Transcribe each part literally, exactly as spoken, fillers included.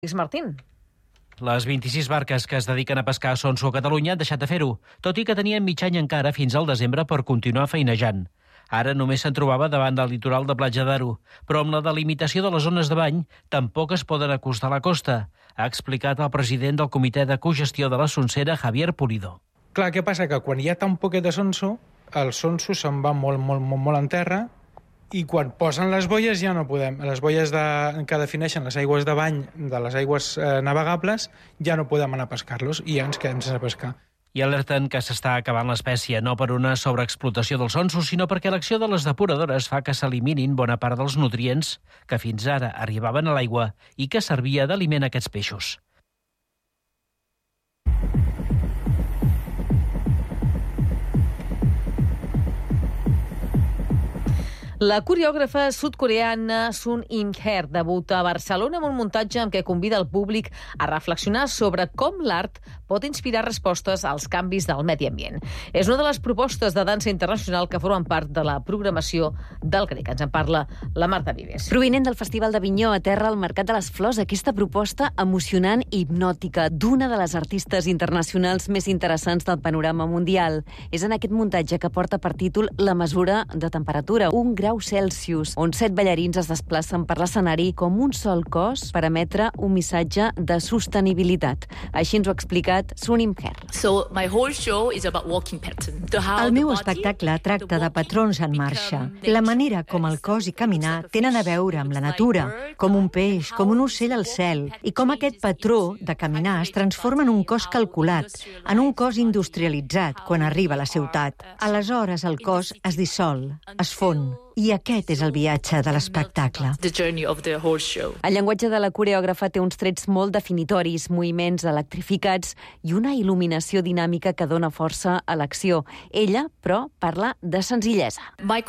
Lluís Martín. Les vint-i-sis barques que es dediquen a pescar a Sonso a Catalunya han deixat de fer-ho, tot i que tenien mig any encara fins al desembre per continuar feinejant. Ara només se'n trobava davant del litoral de Platja d'Aro, però amb la delimitació de les zones de bany tampoc es poden acostar a la costa, ha explicat el president del Comitè de Cogestió de la Sonsera, Javier Pulido. Clar, què passa? Que quan hi ha tan poquet de sonso, el sonso se'n va molt, molt, molt, molt en terra, i quan posen les boies ja no podem. Les boies de, que defineixen les aigües de bany de les aigües eh, navegables ja no podem anar a pescar-los i ja ens quedem sense pescar. I alerten que s'està acabant l'espècie, no per una sobreexplotació dels sonsos, sinó perquè l'acció de les depuradores fa que s'eliminin bona part dels nutrients que fins ara arribaven a l'aigua i que servia d'aliment a aquests peixos. La coreògrafa sud-coreana Sun Im-her debuta a Barcelona amb un muntatge amb què convida el públic a reflexionar sobre com l'art pot inspirar respostes als canvis del medi ambient. És una de les propostes de dansa internacional que formen part de la programació del Grec. Ens en parla la Marta Vives. Provinent del Festival d'Avinyó, aterra al Mercat de les Flors aquesta proposta emocionant i hipnòtica d'una de les artistes internacionals més interessants del panorama mundial. És en aquest muntatge que porta per títol La mesura de temperatura, un grau Celsius, on set ballarins es desplacen per l'escenari com un sol cos per emetre un missatge de sostenibilitat. Així ens ho ha explicat Sun Im-her. So my whole show is about walking pattern. El meu espectacle tracta de patrons en marxa. La manera com el cos i caminar tenen a veure amb la natura, com un peix, com un ocell al cel, i com aquest patró de caminar es transforma en un cos calculat, en un cos industrialitzat quan arriba a la ciutat. Aleshores el cos es dissol, es fon. I aquest és el viatge de l'espectacle. El llenguatge de la coreògrafa té uns trets molt definitoris, moviments electrificats i una il·luminació dinàmica que dona força a l'acció. Ella, però, parla de senzillesa.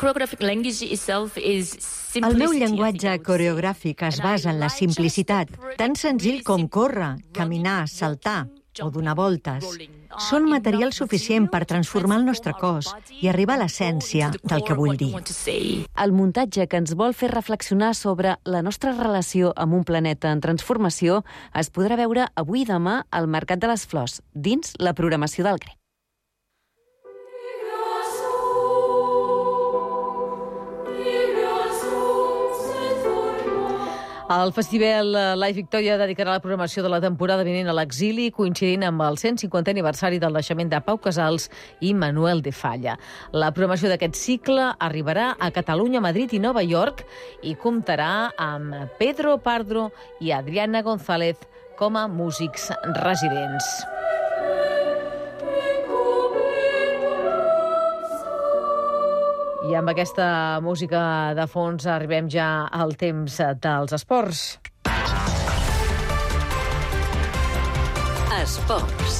El meu llenguatge coreogràfic es basa en la simplicitat, tan senzill com córrer, caminar, saltar o donar voltes. Són material suficient per transformar el nostre cos i arribar a l'essència del que vull dir. El muntatge que ens vol fer reflexionar sobre la nostra relació amb un planeta en transformació es podrà veure avui i demà al Mercat de les Flors, dins la programació del Grec. El Festival Live Victòria dedicarà la programació de la temporada vinent a l'exili, coincidint amb el cent cinquantè aniversari del naixement de Pau Casals i Manuel de Falla. La programació d'aquest cicle arribarà a Catalunya, Madrid i Nova York i comptarà amb Pedro Pardo i Adriana González com a músics residents. I amb aquesta música de fons arribem ja al temps dels esports. Esports.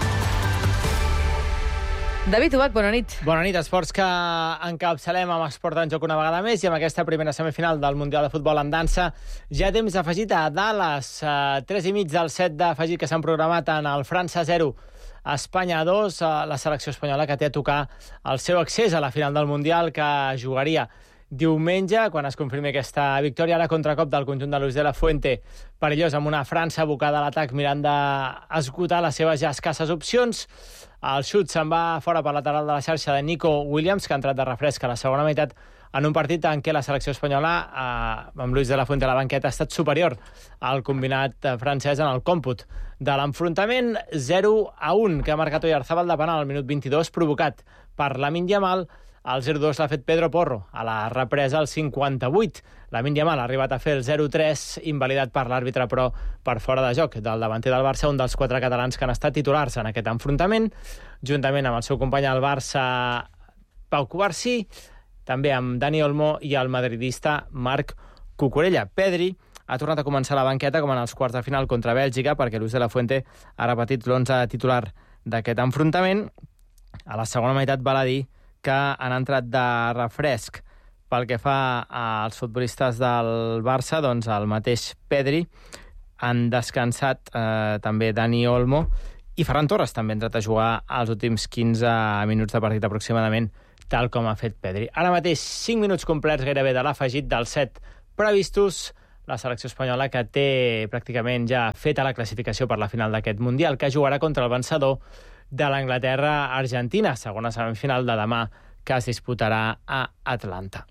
David Ubach, bona nit. Bona nit, esports que encapçalem amb Esport en Joc una vegada més i amb aquesta primera semifinal del Mundial de Futbol en dansa. Ja temps afegit a Dallas, tres i mig del set d'afegit que s'han programat en el França zero, Espanya dos, la selecció espanyola que té a tocar el seu accés a la final del Mundial que jugaria diumenge, quan es confirmi aquesta victòria, ara contracop del conjunt de Luis de la Fuente, perillós amb una França abocada a l'atac mirant d'esgotar les seves ja escasses opcions. El xut se'n va fora per lateral de la xarxa de Nico Williams, que ha entrat de refresc a la segona meitat en un partit en què la selecció espanyola, eh, amb Luis de la Fuente a la banqueta, ha estat superior al combinat francès en el còmput de l'enfrontament. Zero a un, que ha marcat Oyarzabal de penal al minut vint-i-dos, provocat per Lamine Yamal. El zero dos l'ha fet Pedro Porro a la represa al cinquanta-vuit. Lamine Yamal ha arribat a fer el zero tres, invalidat per l'àrbitre, però per fora de joc del davanter del Barça, un dels quatre catalans que han estat titulars en aquest enfrontament, juntament amb el seu company al Barça, Pau Cubarsí, també amb Dani Olmo i el madridista Marc Cucurella. Pedri ha tornat a començar la banqueta com en els quarts de final contra Bèlgica, perquè Luis de la Fuente ha repetit l'onze titular d'aquest enfrontament. A la segona meitat val a dir que han entrat de refresc. Pel que fa als futbolistes del Barça, doncs el mateix Pedri, han descansat eh, també Dani Olmo i Ferran Torres també ha entrat a jugar els últims quinze minuts de partit aproximadament, tal com ha fet Pedri. Ara mateix cinc minuts complets gairebé de l'afegit dels set previstos la selecció espanyola, que té pràcticament ja feta la classificació per la final d'aquest Mundial, que jugarà contra el vencedor de l'Anglaterra-Argentina, segona semifinal de demà, que es disputarà a Atlanta.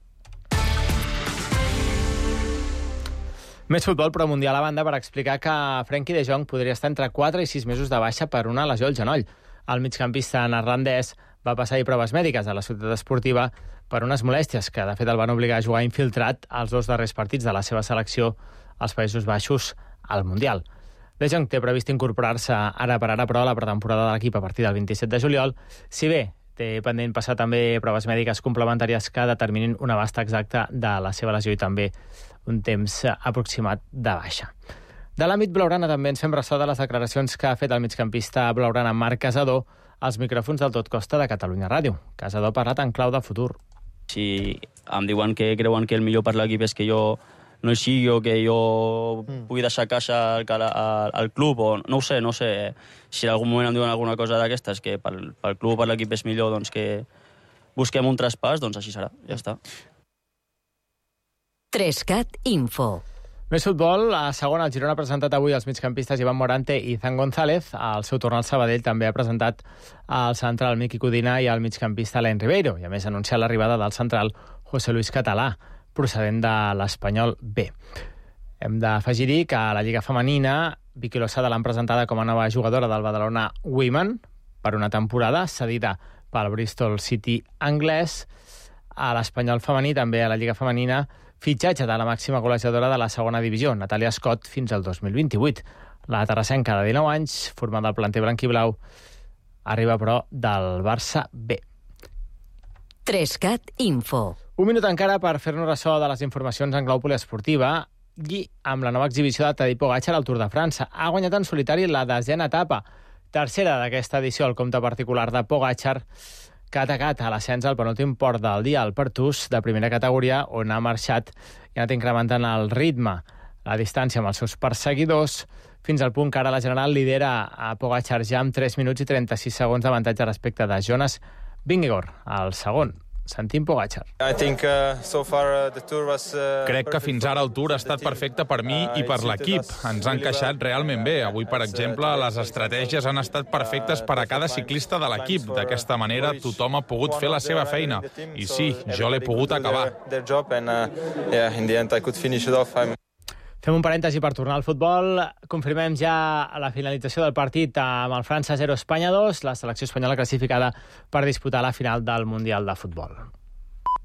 Més futbol, però mundial a banda, per explicar que Frenkie de Jong podria estar entre quatre i sis mesos de baixa per una lesió al genoll. El migcampista neerlandès va passar ahir proves mèdiques a la ciutat esportiva per unes molèsties que, de fet, el van obligar a jugar infiltrat als dos darrers partits de la seva selecció als Països Baixos al Mundial. De Jong té previst incorporar-se ara per ara, però, a la pretemporada de l'equip a partir del vint-i-set de juliol, si bé té pendent passar també proves mèdiques complementàries que determinin un abast exacte de la seva lesió i també un temps aproximat de baixa. De l'àmbit blaugrana també ens fem ressò de les declaracions que ha fet el migcampista blaugrana Marc Casador als micròfons del Tot Costa de Catalunya Ràdio. Casador ha parlat en clau de futur. Si em diuen que creuen que el millor per l'equip és que jo no hi sigui o que jo mm. pugui deixar caixa al, al, al club, o no ho sé, no sé. Si en algun moment em diuen alguna cosa d'aquestes, que pel, pel club o per l'equip és millor, doncs que busquem un traspàs, doncs així serà, ja està. Trescat Info. Més futbol, a segona, el Girona ha presentat avui els migcampistes Iván Morante i Zan González. Al seu torn al Sabadell també ha presentat el central Miqui Codina i el migcampista Len Ribeiro, i a més ha anunciat l'arribada del central José Luis Català, procedent de l'Espanyol B. Hem d'afegir-hi que a la Lliga Femenina Vicky Losada l'han presentada com a nova jugadora del Badalona Women per una temporada, cedida pel Bristol City anglès. A l'Espanyol femení, també a la Lliga Femenina, fitxatge de la màxima golejadora de la segona divisió, Natàlia Scott, fins al dos mil vint-i-vuit. La terrassenca de dinou anys, formada al planter blanquiblau, arriba, però, del Barça B. Trescat Info. Un minut encara per fer-nos ressò de les informacions en clau poliesportiva i amb la nova exhibició de Tadej Pogačar al Tour de França. Ha guanyat en solitari la desena etapa, tercera d'aquesta edició al compte particular de Pogačar, que ha atacat a l'ascens al penúltim port del dia, el Pertús, de primera categoria, on ha marxat i ha anat incrementant el ritme, la distància amb els seus perseguidors, fins al punt que ara la General lidera a Pogačar ja amb tres minuts i trenta-sis segons d'avantatge respecte de Jonas Vingegaard, el segon. Sentim Pogačar. Crec que fins ara el Tour ha estat perfecte per mi i per l'equip. Ens han encaixat realment bé. Avui, per exemple, les estratègies han estat perfectes per a cada ciclista de l'equip. D'aquesta manera, tothom ha pogut fer la seva feina. I sí, jo l'he pogut acabar. Fem un parèntesi per tornar al futbol. Confirmem ja la finalització del partit amb el França zero Espanya dos, la selecció espanyola classificada per disputar la final del Mundial de Futbol.